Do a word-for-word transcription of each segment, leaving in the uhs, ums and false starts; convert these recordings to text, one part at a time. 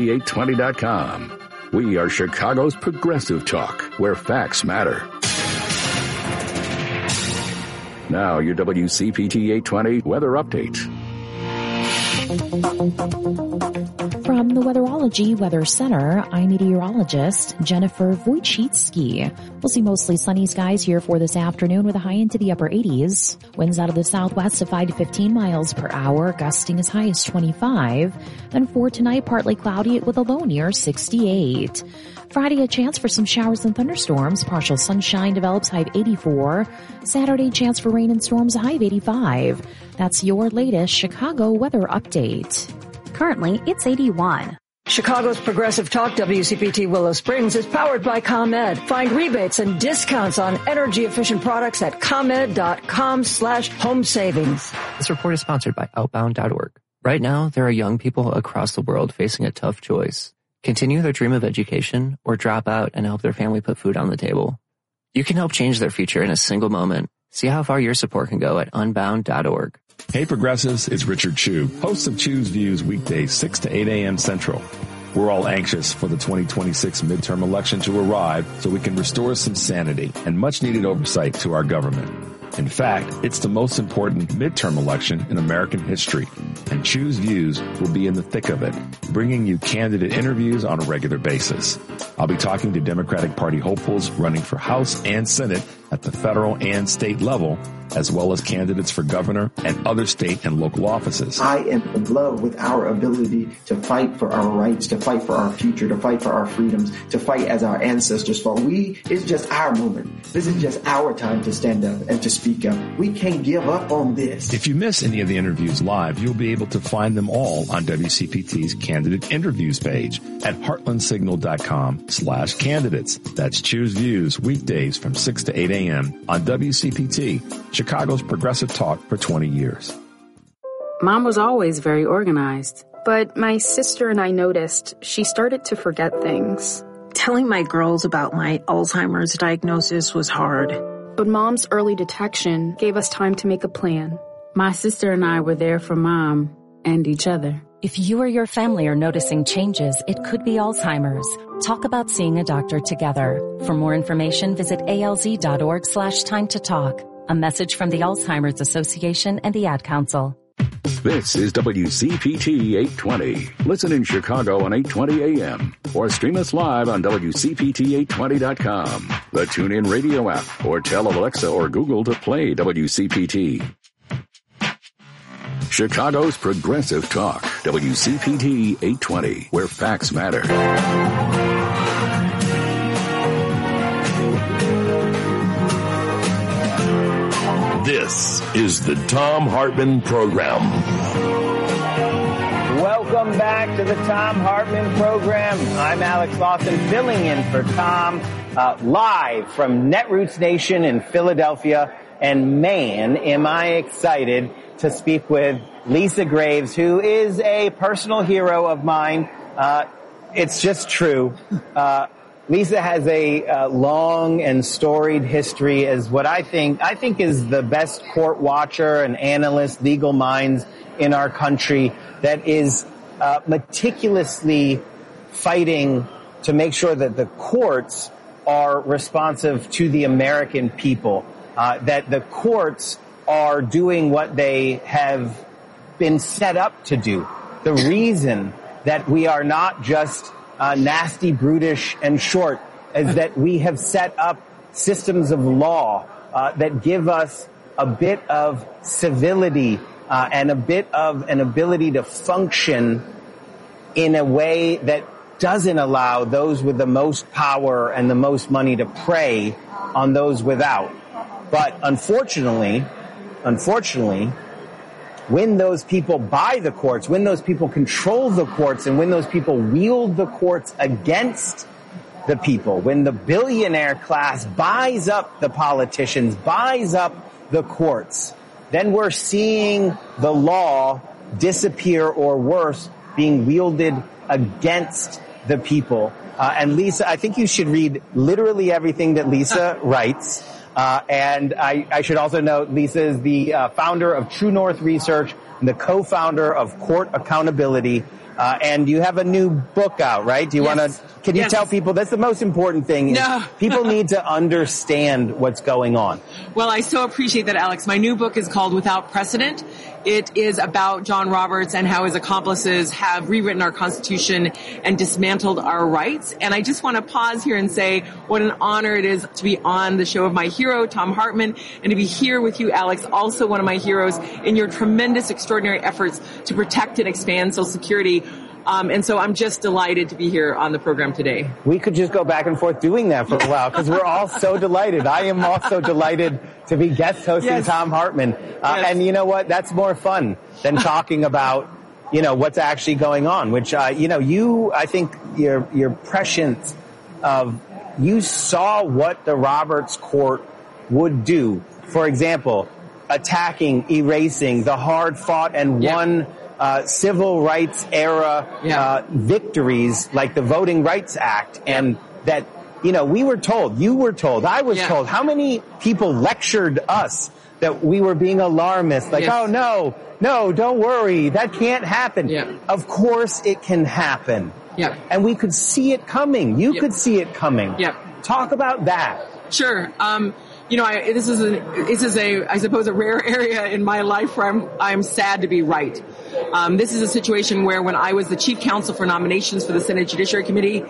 eight twenty dot com. We are Chicago's progressive talk, where facts matter. Now, your W C P T eight twenty weather update. From the Weatherology Weather Center, I'm meteorologist Jennifer Wojcicki. We'll see mostly sunny skies here for this afternoon with a high into the upper eighties. Winds out of the southwest of five to fifteen miles per hour, gusting as high as twenty-five. And for tonight, partly cloudy with a low near sixty-eight. Friday, a chance for some showers and thunderstorms. Partial sunshine develops, high of eighty-four. Saturday, chance for rain and storms, a high of eighty-five. That's your latest Chicago weather update. Currently, it's eighty-one. Chicago's Progressive Talk W C P T Willow Springs is powered by ComEd. Find rebates and discounts on energy-efficient products at ComEd.com slash home savings. This report is sponsored by Outbound dot org. Right now, there are young people across the world facing a tough choice. Continue their dream of education or drop out and help their family put food on the table. You can help change their future in a single moment. See how far your support can go at Unbound dot org. Hey Progressives, it's Richard Chu, host of Chu's Views weekdays six to eight a.m. Central. We're all anxious for the twenty twenty-six midterm election to arrive so we can restore some sanity and much needed oversight to our government. In fact, it's the most important midterm election in American history, and Chu's Views will be in the thick of it, bringing you candidate interviews on a regular basis. I'll be talking to Democratic Party hopefuls running for House and Senate at the federal and state level, as well as candidates for governor and other state and local offices. I am in love with our ability to fight for our rights, to fight for our future, to fight for our freedoms, to fight as our ancestors fought. We, it's just our moment. This is just our time to stand up and to speak up. We can't give up on this. If you miss any of the interviews live, you'll be able to find them all on W C P T's candidate interviews page at heartlandsignal.com slash candidates. That's Choose Views weekdays from six to eight a.m. on W C P T, Chicago's progressive talk for twenty years. Mom was always very organized, but my sister and I noticed she started to forget things. Telling my girls about my Alzheimer's diagnosis was hard. But Mom's early detection gave us time to make a plan. My sister and I were there for Mom and each other. If you or your family are noticing changes, it could be Alzheimer's. Talk about seeing a doctor together. For more information, visit alz.org slash time to talk. A message from the Alzheimer's Association and the Ad Council. This is W C P T eight twenty. Listen in Chicago on eight twenty a.m. or stream us live on W C P T eight twenty dot com, the TuneIn Radio app, or tell Alexa or Google to play W C P T. Chicago's progressive talk, W C P T eight twenty, where facts matter. This is the Thom Hartmann Program. Welcome back to the Thom Hartmann Program. I'm Alex Lawson, filling in for Tom, uh, live from Netroots Nation in Philadelphia. And man, am I excited to speak with Lisa Graves, who is a personal hero of mine. Uh, it's just true. Uh, Lisa has a uh, long and storied history as what I think I think is the best court watcher and analyst, legal minds in our country that is uh, meticulously fighting to make sure that the courts are responsive to the American people, uh, that the courts are doing what they have been set up to do. The reason that we are not just uh, nasty, brutish, and short is that we have set up systems of law uh, that give us a bit of civility uh, and a bit of an ability to function in a way that doesn't allow those with the most power and the most money to prey on those without. But unfortunately, unfortunately, when those people buy the courts, when those people control the courts, and when those people wield the courts against the people, when the billionaire class buys up the politicians, buys up the courts, then we're seeing the law disappear, or worse, being wielded against the people. Uh, and Lisa, I think you should read literally everything that Lisa writes. Uh, and I, I should also note Lisa is the uh, founder of True North Research and the co-founder of Court Accountability. Uh, and you have a new book out, right? Do you yes. want to, can you yes. tell people, that's the most important thing. No. People need to understand what's going on. Well, I so appreciate that, Alex. My new book is called Without Precedent. It is about John Roberts and how his accomplices have rewritten our Constitution and dismantled our rights. And I just want to pause here and say what an honor it is to be on the show of my hero, Thom Hartmann, and to be here with you, Alex, also one of my heroes in your tremendous, extraordinary efforts to protect and expand Social Security. Um, and so I'm just delighted to be here on the program today. We could just go back and forth doing that for a while because we're all so delighted. I am also delighted to be guest hosting yes. Thom Hartmann. Uh, yes. And you know what? That's more fun than talking about, you know, what's actually going on, which, uh, you know, you, I think you're, you're prescient of, you saw what the Roberts Court would do. For example, attacking, erasing the hard fought and yeah. won Uh, civil rights era yeah. uh, victories like the Voting Rights Act, and that, you know, we were told, you were told, I was yeah. told, how many people lectured us that we were being alarmist, like, yes. oh, no, no, don't worry, that can't happen. Yeah. Of course it can happen. Yeah. And we could see it coming. You yeah. could see it coming. Yeah. Talk about that. Sure. Um, you know, I, this is a, this is a, I suppose, a rare area in my life where I'm, I'm sad to be right. Um, this is a situation where when I was the chief counsel for nominations for the Senate Judiciary Committee,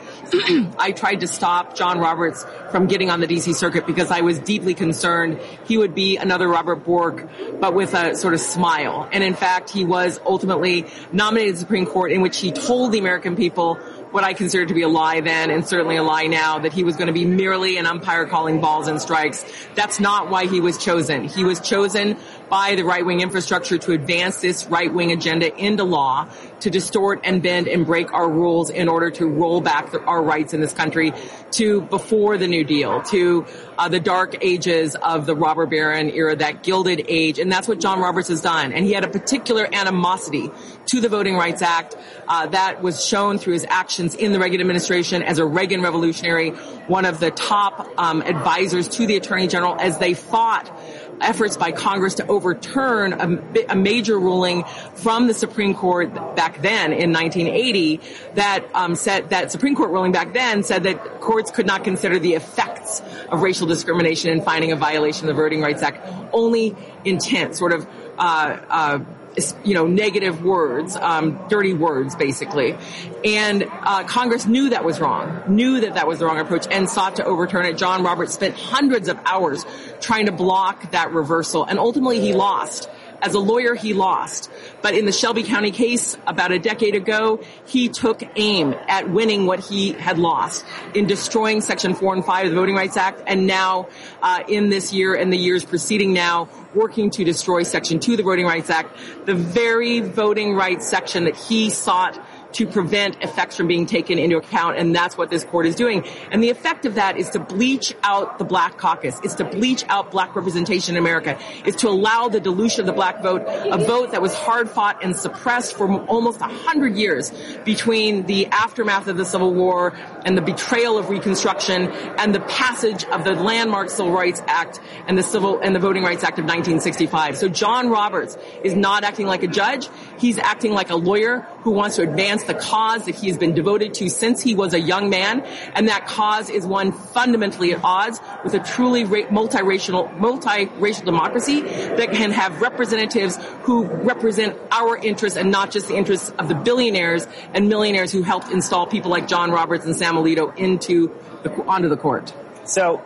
I tried to stop John Roberts from getting on the D C Circuit because I was deeply concerned he would be another Robert Bork, but with a sort of smile. And in fact, he was ultimately nominated to the Supreme Court, in which he told the American people what I considered to be a lie then, and certainly a lie now, that he was going to be merely an umpire calling balls and strikes. That's not why he was chosen. He was chosen by the right-wing infrastructure to advance this right-wing agenda into law, to distort and bend and break our rules in order to roll back the, our rights in this country to before the New Deal, to uh, the dark ages of the robber baron era, that gilded age. And that's what John Roberts has done. And he had a particular animosity to the Voting Rights Act uh, that was shown through his actions in the Reagan administration as a Reagan revolutionary, one of the top um, advisors to the Attorney General as they fought efforts by Congress to overturn a, a major ruling from the Supreme Court back then in nineteen eighty that um, said that Supreme Court ruling back then said that courts could not consider the effects of racial discrimination in finding a violation of the Voting Rights Act, only intent, sort of uh, uh, you know, negative words, um, dirty words, basically. And uh, Congress knew that was wrong, knew that that was the wrong approach, and sought to overturn it. John Roberts spent hundreds of hours trying to block that reversal, and ultimately he lost. As a lawyer, he lost. But in the Shelby County case about a decade ago, he took aim at winning what he had lost in destroying Section four and five of the Voting Rights Act, and now uh, in this year and the years preceding now, working to destroy Section two of the Voting Rights Act, the very voting rights section that he sought to prevent effects from being taken into account, and that's what this court is doing. And the effect of that is to bleach out the black caucus. It's to bleach out black representation in America. It's to allow the dilution of the black vote, a vote that was hard-fought and suppressed for almost a hundred years between the aftermath of the Civil War and the betrayal of Reconstruction and the passage of the landmark Civil Rights Act and the Civil and the Voting Rights Act of nineteen sixty-five. So John Roberts is not acting like a judge. He's acting like a lawyer who wants to advance the cause that he has been devoted to since he was a young man, and that cause is one fundamentally at odds with a truly ra- multiracial, multiracial democracy that can have representatives who represent our interests and not just the interests of the billionaires and millionaires who helped install people like John Roberts and Sam Alito into the, onto the court. So,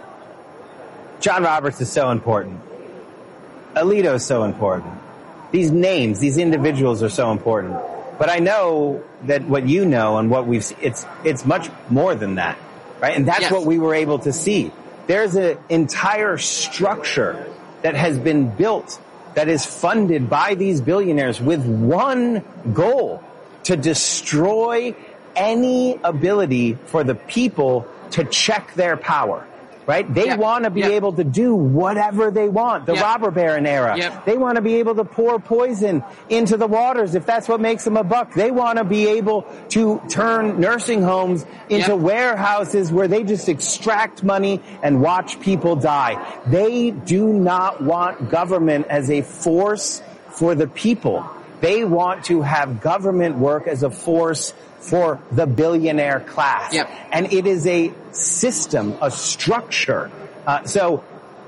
John Roberts is so important. Alito is so important. These names, these individuals are so important. But I know that what you know and what we've seen, it's, it's much more than that, right? And that's yes. what we were able to see. There's an entire structure that has been built that is funded by these billionaires with one goal: to destroy any ability for the people to check their power. Right? They yep. want to be yep. able to do whatever they want. The yep. robber baron era. Yep. They want to be able to pour poison into the waters if that's what makes them a buck. They want to be able to turn nursing homes into yep. warehouses where they just extract money and watch people die. They do not want government as a force for the people. They want to have government work as a force for the billionaire class. Yep. And it is a system, a structure. Uh, so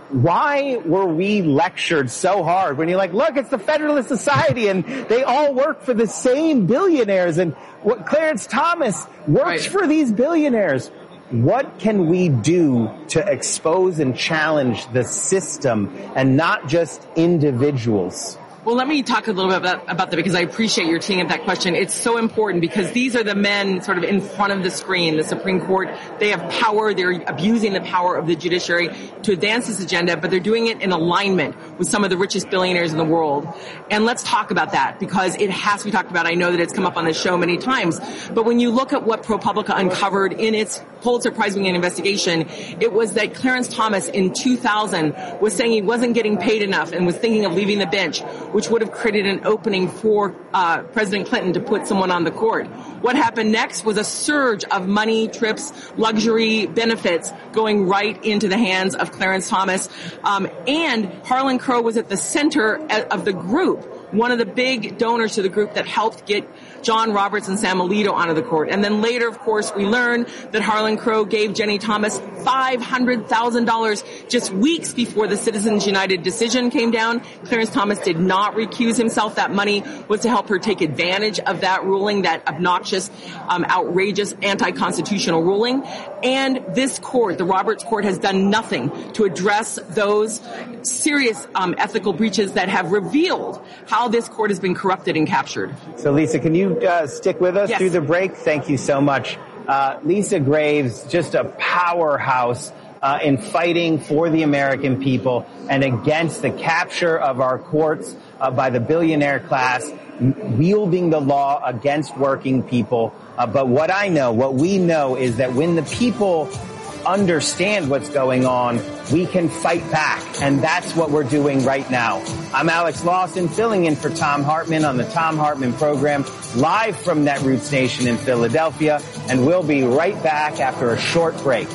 why were we lectured so hard when you're like, look, it's the Federalist Society and they all work for the same billionaires, and what Clarence Thomas works right. for these billionaires. What can we do to expose and challenge the system and not just individuals? Well, let me talk a little bit about, about that, because I appreciate your teeing up that question. It's so important because these are the men sort of in front of the screen, the Supreme Court. They have power. They're abusing the power of the judiciary to advance this agenda, but they're doing it in alignment with some of the richest billionaires in the world. And let's talk about that, because it has to be talked about. I know that it's come up on this show many times, but when you look at what ProPublica uncovered in its Pulitzer Prize-winning investigation, it was that Clarence Thomas in two thousand was saying he wasn't getting paid enough and was thinking of leaving the bench, which would have created an opening for uh, President Clinton to put someone on the court. What happened next was a surge of money, trips, luxury benefits going right into the hands of Clarence Thomas. Um, and Harlan Crow was at the center of the group, one of the big donors to the group that helped get John Roberts and Sam Alito onto the court. And then later, of course, we learned that Harlan Crow gave Jenny Thomas five hundred thousand dollars just weeks before the Citizens United decision came down. Clarence Thomas did not recuse himself. That money was to help her take advantage of that ruling, that obnoxious, um, outrageous, anti-constitutional ruling. And this court, the Roberts Court, has done nothing to address those serious um, ethical breaches that have revealed how this court has been corrupted and captured. So, Lisa, can you uh, stick with us yes. through the break? Thank you so much. Uh, Lisa Graves, just a powerhouse uh, in fighting for the American people and against the capture of our courts uh, by the billionaire class, wielding the law against working people. Uh, but what I know, what we know is that when the people understand what's going on, we can fight back. And that's what we're doing right now. I'm Alex Lawson, filling in for Thom Hartmann on the Thom Hartmann program, live from Netroots Nation in Philadelphia. And we'll be right back after a short break.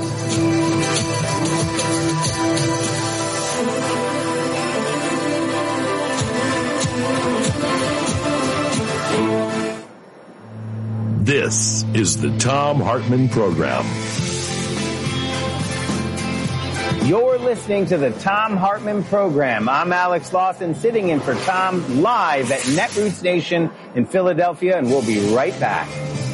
This is the Thom Hartmann program. You're listening to the Thom Hartmann program. I'm Alex Lawson, sitting in for Tom live at Netroots Nation in Philadelphia, and we'll be right back.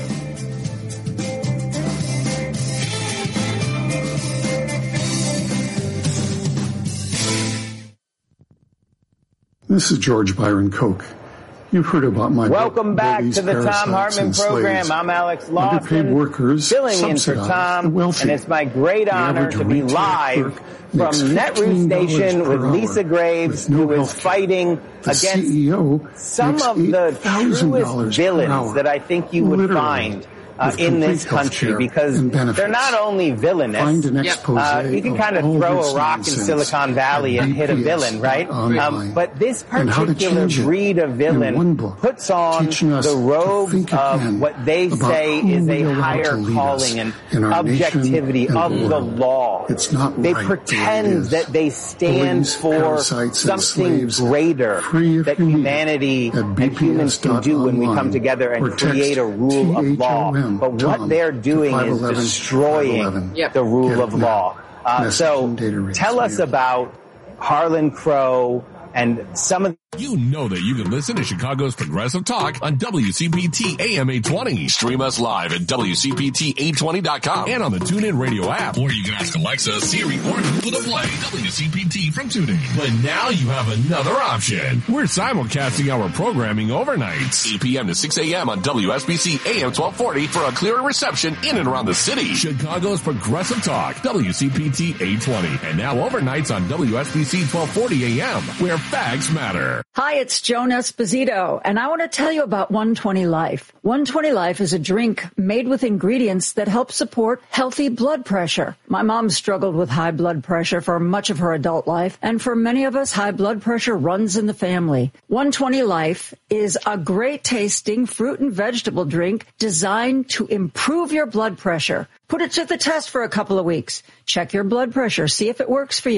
This is George Byron Koch. You've heard about my Welcome book, back Babies, to the Thom Hartmann program. Slaves. I'm Alex Lawson, underpaid workers, filling in for Tom, and it's my great honor to be live from Netroots Nation with Lisa Graves, who is fighting against C E O some of the truest villains that I think you would literally. find Uh, in this country, because they're not only villainous. Uh, you can kind of throw a rock in Silicon Valley and hit a villain, right? Um, but this particular breed of villain puts on the robe of what they say is a higher calling and objectivity of the law. It's not they right pretend that they stand for something greater that humanity and humans can do when we come together and create a rule of law. But what they're doing is destroying the rule of law. Uh, so tell us about Harlan Crow and some of You know that you can listen to Chicago's Progressive Talk on W C P T A M eight twenty. Stream us live at W C P T eight twenty dot com and on the TuneIn Radio app. Or you can ask Alexa, Siri, or Google to play W C P T from TuneIn. But now you have another option. We're simulcasting our programming overnights, eight p.m. to six a.m. on W S B C A M twelve forty for a clearer reception in and around the city. Chicago's Progressive Talk, W C P T eight twenty. And now overnights on W S B C twelve forty A M, where facts matter. Hi, it's Joan Esposito, and I want to tell you about one twenty Life. one twenty Life is a drink made with ingredients that help support healthy blood pressure. My mom struggled with high blood pressure for much of her adult life, and for many of us, high blood pressure runs in the family. one twenty Life is a great-tasting fruit and vegetable drink designed to improve your blood pressure. Put it to the test for a couple of weeks. Check your blood pressure. See if it works for you.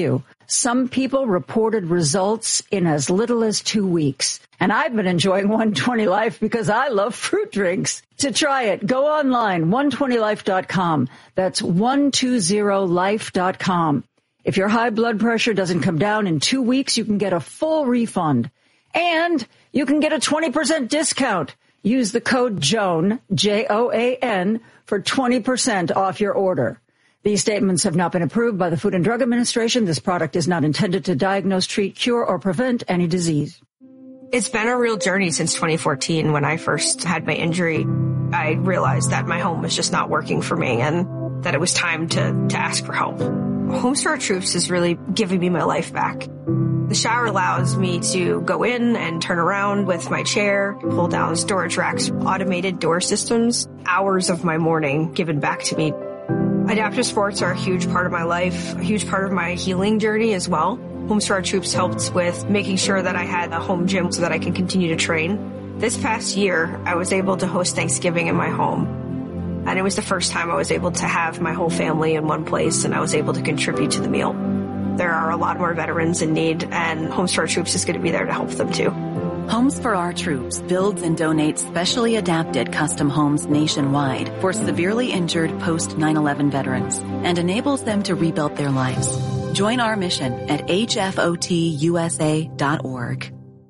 Some people reported results in as little as two weeks. And I've been enjoying one twenty Life because I love fruit drinks. To try it, go online, one twenty life dot com. That's one twenty life dot com. If your high blood pressure doesn't come down in two weeks, you can get a full refund. And you can get a twenty percent discount. Use the code JOAN, J O A N, for twenty percent off your order. These statements have not been approved by the Food and Drug Administration. This product is not intended to diagnose, treat, cure, or prevent any disease. It's been a real journey since twenty fourteen. When I first had my injury, I realized that my home was just not working for me and that it was time to, to ask for help. Homes for Our Troops is really giving me my life back. The shower allows me to go in and turn around with my chair, pull down storage racks, automated door systems, hours of my morning given back to me. Adaptive sports are a huge part of my life, a huge part of my healing journey as well. Homes for Our Troops helped with making sure that I had a home gym so that I can continue to train. This past year, I was able to host Thanksgiving in my home. And it was the first time I was able to have my whole family in one place, and I was able to contribute to the meal. There are a lot more veterans in need, and Homes for Our Troops is going to be there to help them too. Homes for Our Troops builds and donates specially adapted custom homes nationwide for severely injured post nine eleven veterans and enables them to rebuild their lives. Join our mission at H F O T U S A dot org.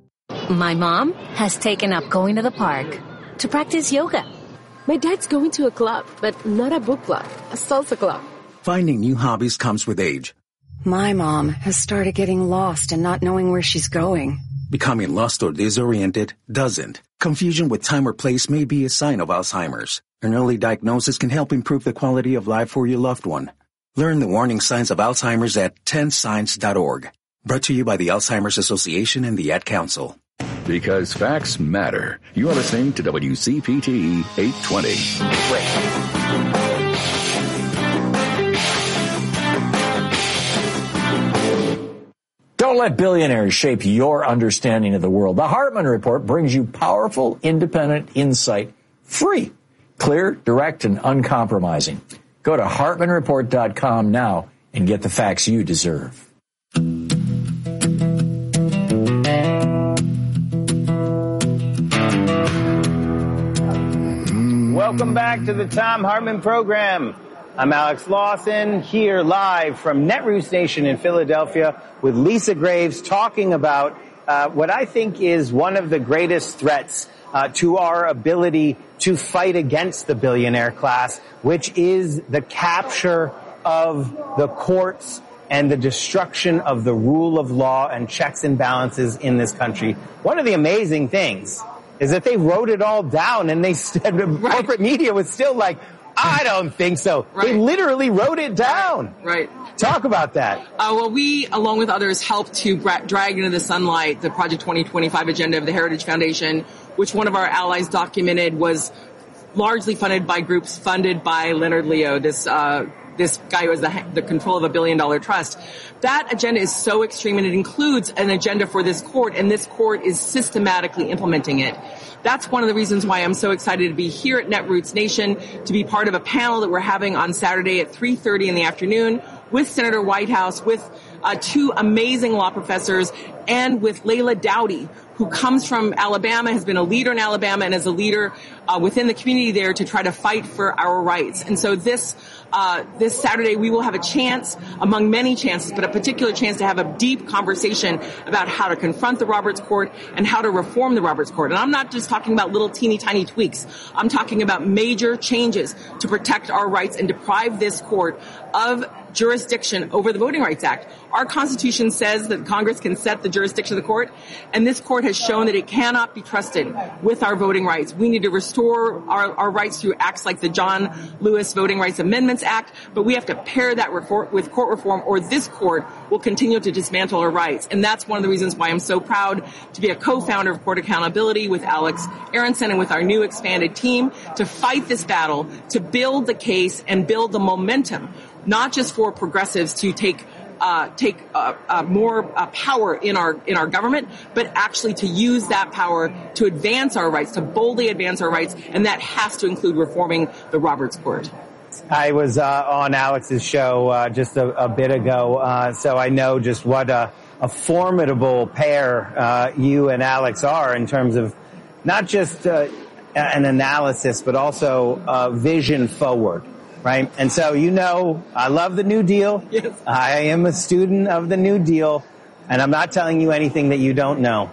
My mom has taken up going to the park to practice yoga. My dad's going to a club, but not a book club, a salsa club. Finding new hobbies comes with age. My mom has started getting lost and not knowing where she's going. Becoming lost or disoriented doesn't. Confusion with time or place may be a sign of Alzheimer's. An early diagnosis can help improve the quality of life for your loved one. Learn the warning signs of Alzheimer's at ten signs dot org. Brought to you by the Alzheimer's Association and the Ad Council. Because facts matter. You are listening to W C P T eight twenty. Don't let billionaires shape your understanding of the world. The Hartman Report brings you powerful, independent insight, free, clear, direct, and uncompromising. Go to hartman report dot com now and get the facts you deserve. Welcome back to the Thom Hartmann Program. I'm Alex Lawson, here live from Netroots Nation in Philadelphia with Lisa Graves, talking about uh, what I think is one of the greatest threats uh, to our ability to fight against the billionaire class, which is the capture of the courts and the destruction of the rule of law and checks and balances in this country. One of the amazing things is that they wrote it all down, and they said, right. Corporate media was still like, I don't think so. Right. They literally wrote it down. Right. right. Talk about that. Uh, well, we, along with others, helped to bra- drag into the sunlight the Project twenty twenty-five agenda of the Heritage Foundation, which one of our allies documented was largely funded by groups funded by Leonard Leo, this uh this guy who has the, the control of a billion dollar trust. That agenda is so extreme, and it includes an agenda for this court, and this court is systematically implementing it. That's one of the reasons why I'm so excited to be here at Netroots Nation, to be part of a panel that we're having on Saturday at three thirty in the afternoon with Senator Whitehouse, with uh, two amazing law professors, and with Layla Doughty, who comes from Alabama, has been a leader in Alabama, and is a leader uh, within the community there to try to fight for our rights. And so this uh this Saturday we will have a chance, among many chances, but a particular chance to have a deep conversation about how to confront the Roberts Court and how to reform the Roberts Court. And I'm not just talking about little teeny tiny tweaks. I'm talking about major changes to protect our rights and deprive this court of jurisdiction over the Voting Rights Act. Our Constitution says that Congress can set the jurisdiction of the court, and this court has shown that it cannot be trusted with our voting rights. We need to restore our, our rights through acts like the John Lewis Voting Rights Amendments Act, but we have to pair that reform with court reform, or this court will continue to dismantle our rights. And that's one of the reasons why I'm so proud to be a co-founder of Court Accountability with Alex Aronson and with our new expanded team to fight this battle, to build the case and build the momentum, not just for progressives to take uh take uh, uh more uh, power in our in our government, but actually to use that power to advance our rights, to boldly advance our rights, and that has to include reforming the Roberts Court. I was uh, on Alex's show uh, just a, a bit ago, uh, so I know just what a, a formidable pair uh, you and Alex are in terms of not just uh, an analysis, but also uh, vision forward, right? And so, you know, I love the New Deal. Yes. I am a student of the New Deal, and I'm not telling you anything that you don't know.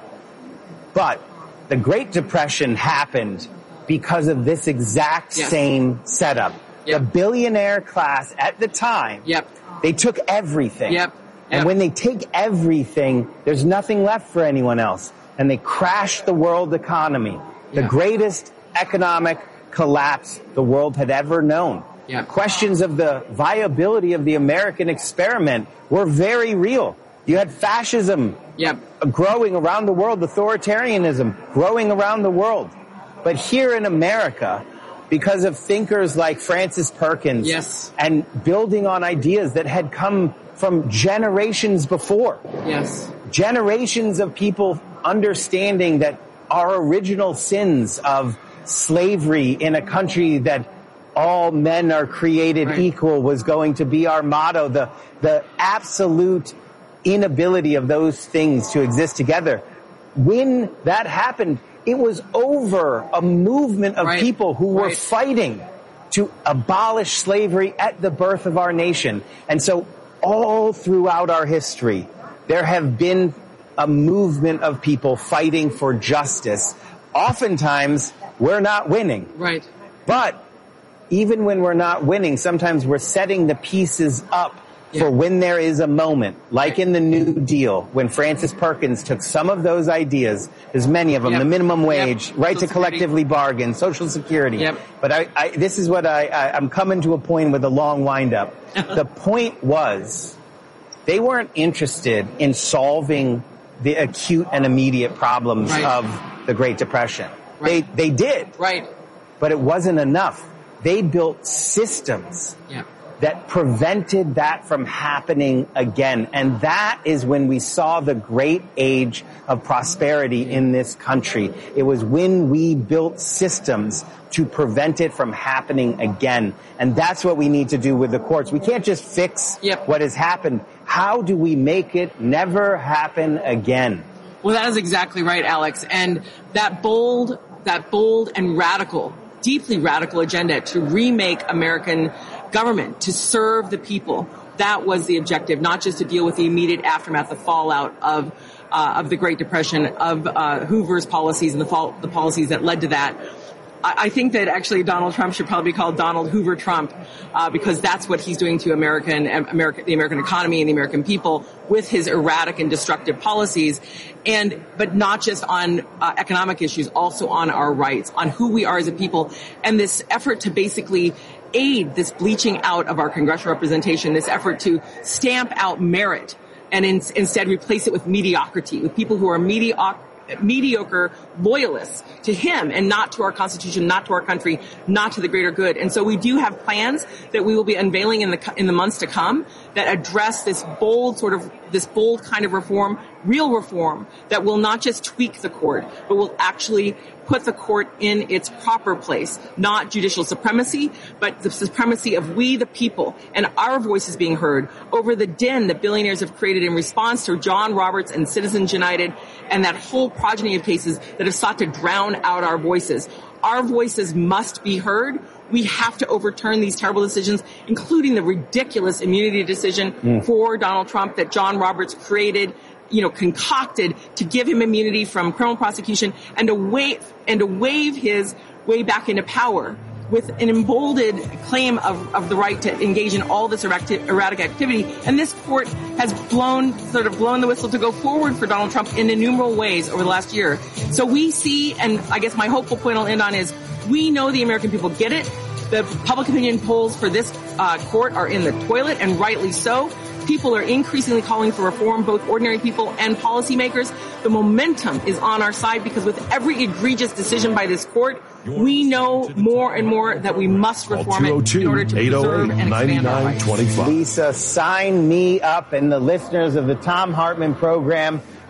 But the Great Depression happened because of this exact yes. same setup. Yep. The billionaire class at the time, yep. they took everything. Yep. And yep. when they take everything, there's nothing left for anyone else. And they crash the world economy. The yep. greatest economic collapse the world had ever known. Yep. Questions of the viability of the American experiment were very real. You had fascism yep. growing around the world, authoritarianism growing around the world. But here in America, because of thinkers like Francis Perkins yes. and building on ideas that had come from generations before, yes. generations of people understanding that our original sins of slavery in a country that all men are created right. equal was going to be our motto, the, the absolute inability of those things to exist together. When that happened, it was over a movement of right. people who were right. fighting to abolish slavery at the birth of our nation. And so all throughout our history, there have been a movement of people fighting for justice. Oftentimes, we're not winning. Right. But even when we're not winning, sometimes we're setting the pieces up for when there is a moment, like in the New Deal, when Francis Perkins took some of those ideas, there's many of them, yep. the minimum wage, yep. right Social to collectively Security. bargain, Social Security. Yep. But I, I, this is what I, I, I'm coming to a point with a long wind-up. The point was, they weren't interested in solving the acute and immediate problems right. of the Great Depression. Right. They, they did. Right. But it wasn't enough. They built systems Yep. that prevented that from happening again. And that is when we saw the great age of prosperity in this country. It was when we built systems to prevent it from happening again. And that's what we need to do with the courts. We can't just fix yep. what has happened. How do we make it never happen again? Well, that is exactly right, Alex. And that bold, that bold and radical, deeply radical agenda to remake American government, to serve the people. That was the objective, not just to deal with the immediate aftermath, the fallout of uh, of the Great Depression, of uh, Hoover's policies and the, fall, the policies that led to that. I, I think that actually Donald Trump should probably be called Donald Hoover Trump, uh, because that's what he's doing to American, American, the American economy and the American people with his erratic and destructive policies. And, but not just on uh, economic issues, also on our rights, on who we are as a people, and this effort to basically aid this bleaching out of our congressional representation, this effort to stamp out merit and in, instead replace it with mediocrity, with people who are mediocre, mediocre loyalists to him and not to our Constitution, not to our country, not to the greater good. And so we do have plans that we will be unveiling in the in the months to come that address this bold sort of this bold kind of reform, real reform that will not just tweak the court, but will actually put the court in its proper place, not judicial supremacy, but the supremacy of we, the people, and our voices being heard over the din that billionaires have created in response to John Roberts and Citizens United and that whole progeny of cases that have sought to drown out our voices. Our voices must be heard. We have to overturn these terrible decisions, including the ridiculous immunity decision mm. for Donald Trump that John Roberts created, you know, concocted to give him immunity from criminal prosecution and to waive, and to waive his way back into power with an emboldened claim of, of the right to engage in all this erratic, erratic activity. And this court has blown, sort of blown the whistle to go forward for Donald Trump in innumerable ways over the last year. So we see, and I guess my hopeful point I'll end on is, we know the American people get it. The public opinion polls for this uh, court are in the toilet, and rightly so. People are increasingly calling for reform, both ordinary people and policymakers. The momentum is on our side because with every egregious decision by this court, we know more and more that we must reform it in order to preserve and expand our rights. Lisa, sign me up, and the listeners of the Thom Hartmann program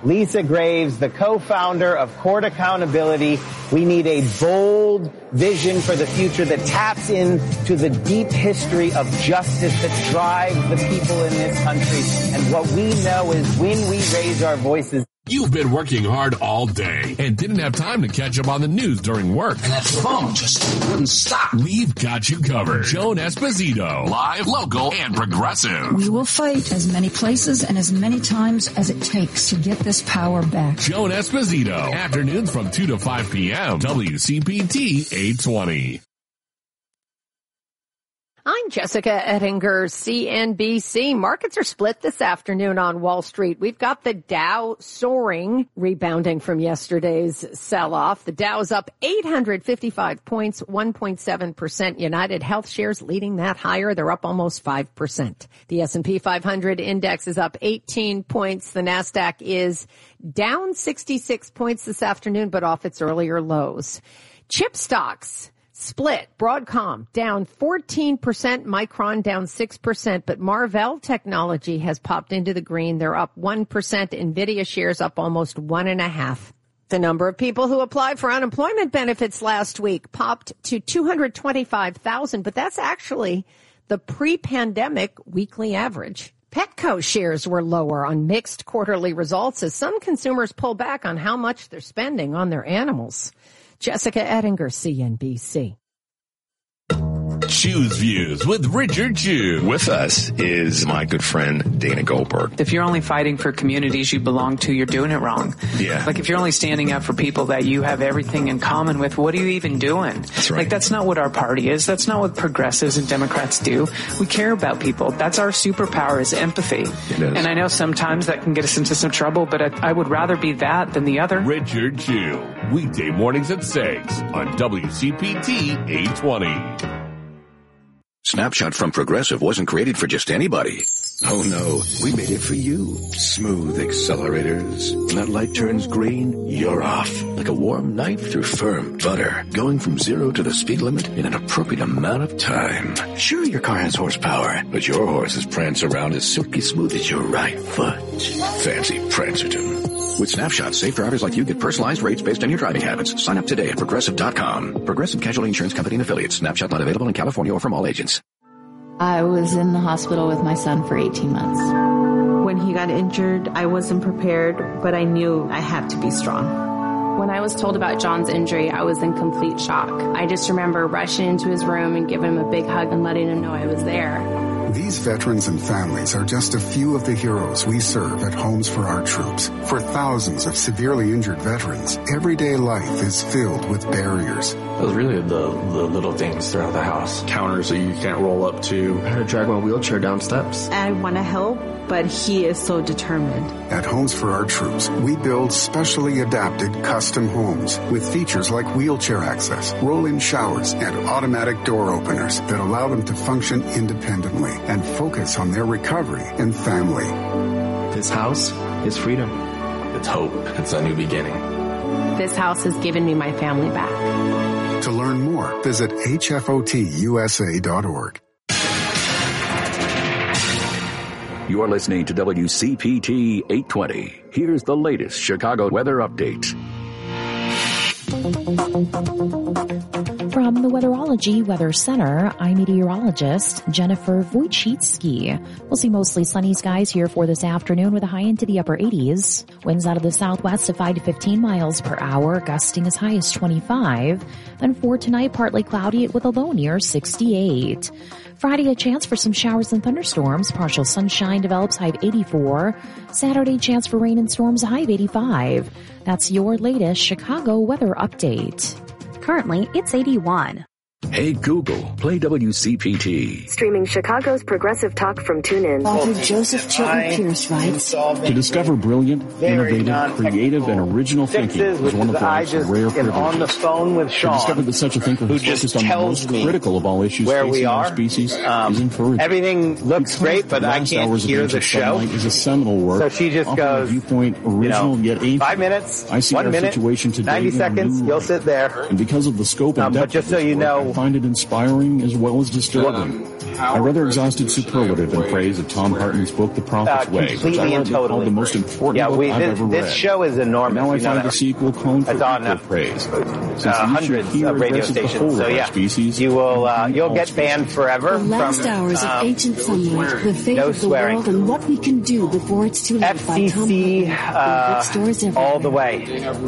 Lisa Graves, the co-founder of Court Accountability. We need a bold vision for the future that taps into the deep history of justice that drives the people in this country. And what we know is when we raise our voices. You've been working hard all day and didn't have time to catch up on the news during work. And that phone just wouldn't stop. We've got you covered. Joan Esposito, live, local, and progressive. We will fight as many places and as many times as it takes to get this power back. Joan Esposito, afternoons from two to five p.m. W C P T eight twenty. I'm Jessica Ettinger, C N B C. Markets are split this afternoon on Wall Street. We've got the Dow soaring, rebounding from yesterday's sell-off. The Dow's up eight hundred fifty-five points, one point seven percent. United Health shares leading that higher. They're up almost five percent. The S and P five hundred index is up eighteen points. The NASDAQ is down sixty-six points this afternoon, but off its earlier lows. Chip stocks split. Broadcom down fourteen percent, Micron down six percent, but Marvell Technology has popped into the green. They're up one percent. NVIDIA shares up almost one and a half. The number of people who applied for unemployment benefits last week popped to two hundred twenty-five thousand, but that's actually the pre-pandemic weekly average. Petco shares were lower on mixed quarterly results as some consumers pull back on how much they're spending on their animals. Jessica Ettinger, C N B C. Choose Views with Richard Chew. With us is my good friend Dana Goldberg. If you're only fighting for communities you belong to, you're doing it wrong. Yeah. Like if you're only standing up for people that you have everything in common with, what are you even doing? That's right. Like that's not what our party is. That's not what progressives and Democrats do. We care about people. That's our superpower is empathy. It is. And I know sometimes that can get us into some trouble, but I, I would rather be that than the other. Richard Chew, weekday mornings at six on W C P T eight twenty. Snapshot from Progressive wasn't created for just anybody. Oh no, we made it for you. Smooth accelerators. When that light turns green, you're off. Like a warm knife through firm butter. Going from zero to the speed limit in an appropriate amount of time. Sure, your car has horsepower, but your horses prance around as silky smooth as your right foot. Fancy Prancerton. With Snapshot, safe drivers like you get personalized rates based on your driving habits. Sign up today at Progressive dot com. Progressive Casualty Insurance Company and Affiliates. Snapshot not available in California or from all agents. I was in the hospital with my son for eighteen months. When he got injured, I wasn't prepared, but I knew I had to be strong. When I was told about John's injury, I was in complete shock. I just remember rushing into his room and giving him a big hug and letting him know I was there. These veterans and families are just a few of the heroes we serve at Homes for Our Troops. For thousands of severely injured veterans, everyday life is filled with barriers. It was really the, the little things throughout the house. Counters that you can't roll up to. I had to drag my wheelchair down steps. I want to help, but he is so determined. At Homes for Our Troops, we build specially adapted custom homes with features like wheelchair access, roll-in showers, and automatic door openers that allow them to function independently and focus on their recovery and family. This house is freedom. It's hope. It's a new beginning. This house has given me my family back. To learn more, visit H F O T U S A dot org. You are listening to W C P T eight twenty. Here's the latest Chicago weather update. From the Weatherology Weather Center, I'm meteorologist Jennifer Wojcicki. We'll see mostly sunny skies here for this afternoon with a high into the upper eighties. Winds out of the southwest of five to fifteen miles per hour, gusting as high as twenty-five. Then for tonight, partly cloudy with a low near sixty-eight. Friday, a chance for some showers and thunderstorms. Partial sunshine develops, high of eighty-four. Saturday, chance for rain and storms, a high of eighty-five. That's your latest Chicago weather update. Currently, it's eighty-one. Hey Google, play W C P T. Streaming Chicago's progressive talk from TuneIn. Author Joseph Chilton Pierce writes, to discover brilliant, innovative, creative, and original thinking is one of life's rare privileges. On the phone with Sean, to discover that such a thinker who focused on the most critical of all issues where facing we are. our species um, is encouraging. Everything looks because great, but I can't hear the show. Is a seminal work. So she just goes, viewpoint, original, you know, yet ancient. five minutes, I see one our minute, situation today ninety seconds. You'll sit there. And because of the scope and um, depth but just of so this you work, know, find it inspiring as well as disturbing. I rather exhausted superlative in praise of Tom Hartman's book, The Prophet's Uh, Way, which I and totally called the most important yeah, book we, I've this, ever read. This show is enormous. And now I you know find that. the sequel clone for That's on equal praise. Since uh, you hundreds should hear of radio addresses the stations. whole So of our yeah, species, you will uh, you'll get banned forever. The last from, hours um, of ancient sunlight, the fate no of the swearing. world, and what we can do before it's too late. F C C uh, all the way.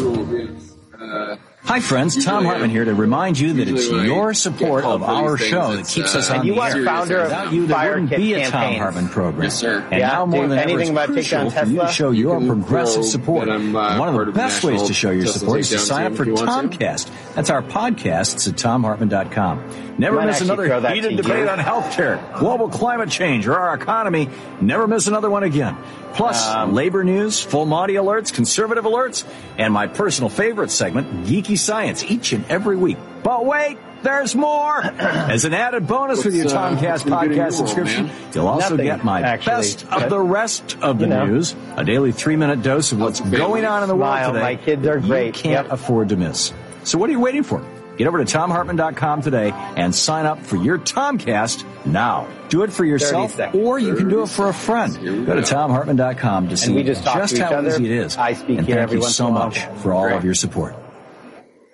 Hi friends, Tom Hartman here to remind you that it's your support of our show that keeps us on the air. Without you, there wouldn't be a Tom Hartman program. Yes, sir. And Yeah, now more dude, than ever, anything it's about crucial taking for on you to Tesla? show You your can progressive prove support. that I'm, uh, And one of part the of best ways to show your Tesla support is to takedown sign up team for if you want to. Tomcast. That's our podcasts at tom hartman dot com. Never Might miss actually throw another that heated to debate you. on healthcare, global climate change, or our economy. Never miss another one again. Plus, Um, labor news, full Monty alerts, conservative alerts, and my personal favorite segment, Geeky Science, each and every week. But wait, there's more! As an added bonus with your What's, uh, Tomcast what's been getting podcast you subscription, wrong, man? you'll also Nothing, get my actually, best of but, the rest of the you know. news, a daily three-minute dose of what's going on in the world Smile, today. my kids are that great. You can't Yep. afford to miss. So what are you waiting for? Get over to tom hartman dot com today and sign up for your Tomcast now. Do it for yourself, or you can do it for a friend. Go to tom hartman dot com to see we just talk just to each how other. easy it is. I speak and here thank every you once so in a while. much for all Great. of your support.